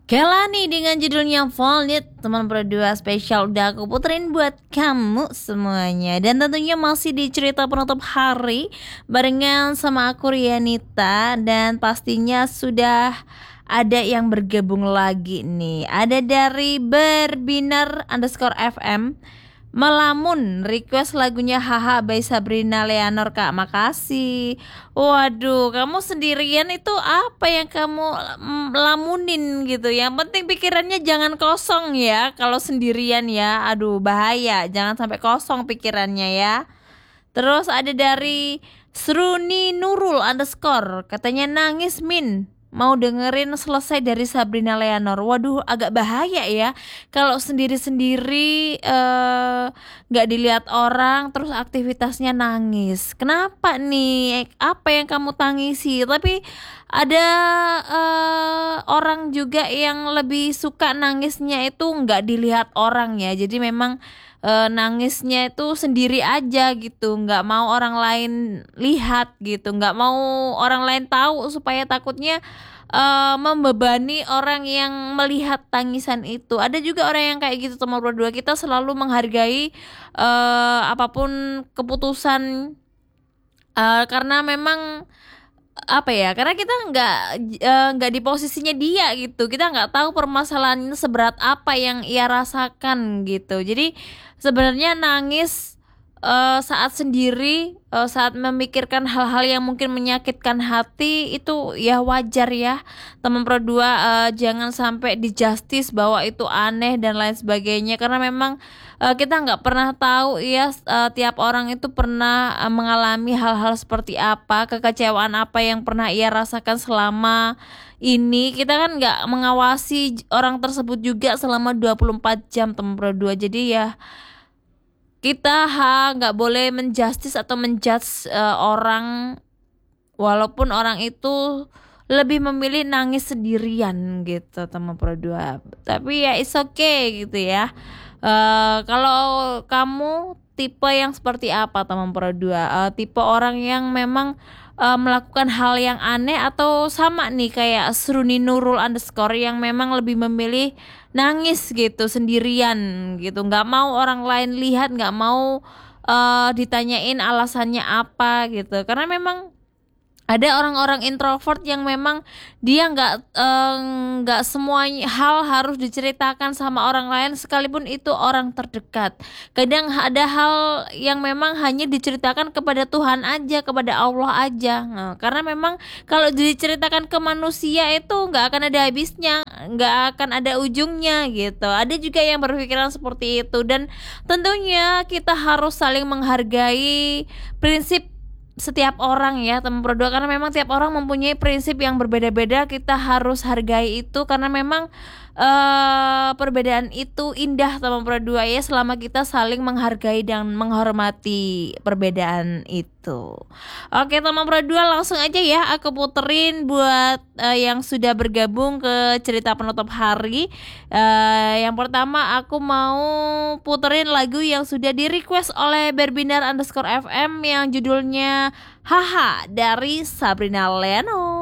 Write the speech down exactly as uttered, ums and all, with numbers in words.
Kelani dengan judulnya Valid, teman berdua spesial udah aku puterin buat kamu semuanya. Dan tentunya masih di cerita penutup hari barengan sama aku Rianita. Dan pastinya sudah ada yang bergabung lagi nih. Ada dari Berbinar underscore F M Melamun, request lagunya Haha by Sabrina Leonor. Kak, makasih. Waduh, kamu sendirian itu apa yang kamu mm, lamunin gitu? Yang penting pikirannya jangan kosong ya. Kalau sendirian ya, aduh bahaya. Jangan sampai kosong pikirannya ya. Terus ada dari Sruni Nurul underscore, katanya nangis Min, mau dengerin selesai dari Sabrina Leonor. Waduh, agak bahaya ya kalau sendiri-sendiri eh, nggak dilihat orang terus aktivitasnya nangis. Kenapa nih? Apa yang kamu tangisi? Tapi ada eh, orang juga yang lebih suka nangisnya itu nggak dilihat orang ya. Jadi memang eh, nangisnya itu sendiri aja gitu, nggak mau orang lain lihat gitu, nggak mau orang lain tahu supaya takutnya eh, membebani orang yang melihat tangisan itu. Ada juga orang yang kayak gitu teman berdua. Kita selalu menghargai eh, apapun keputusan eh, karena memang apa ya, karena kita nggak eh, nggak di posisinya dia gitu, kita nggak tahu permasalahannya seberat apa yang ia rasakan gitu. Jadi sebenarnya nangis eh, saat sendiri, eh, saat memikirkan hal-hal yang mungkin menyakitkan hati itu ya wajar ya teman berdua. Eh, jangan sampai di justice bahwa itu aneh dan lain sebagainya, karena memang eh, kita nggak pernah tahu ya, eh, tiap orang itu pernah eh, mengalami hal-hal seperti apa, kekecewaan apa yang pernah ia rasakan selama ini. Kita kan nggak mengawasi j- orang tersebut juga selama dua puluh empat jam teman berdua. Jadi ya kita ha nggak boleh menjustis atau menjudge eh, orang, walaupun orang itu lebih memilih nangis sendirian gitu teman berdua. Tapi ya it's okay gitu ya. Eh kalau kamu tipe yang seperti apa teman berdua? Eh, tipe orang yang memang eh, melakukan hal yang aneh, atau sama nih kayak Sruni Nurul underscore yang memang lebih memilih nangis gitu sendirian gitu, nggak mau orang lain lihat, nggak mau eh, ditanyain alasannya apa gitu. Karena memang ada orang-orang introvert yang memang dia nggak eh, nggak semua hal harus diceritakan sama orang lain, sekalipun itu orang terdekat. Kadang ada hal yang memang hanya diceritakan kepada Tuhan aja, kepada Allah aja. Nah, karena memang kalau diceritakan ke manusia itu nggak akan ada habisnya, nggak akan ada ujungnya gitu. Ada juga yang berpikiran seperti itu, dan tentunya kita harus saling menghargai prinsip setiap orang ya teman berdua, karena memang tiap orang mempunyai prinsip yang berbeda-beda. Kita harus hargai itu, karena memang eh perbedaan itu indah teman berdua ya, selama kita saling menghargai dan menghormati perbedaan itu. Oke teman berdua, langsung aja ya aku puterin buat eh, yang sudah bergabung ke cerita penutup hari. Eh, yang pertama aku mau puterin lagu yang sudah di request oleh Berbinar underscore F M yang judulnya Haha dari Sabrina Leonor.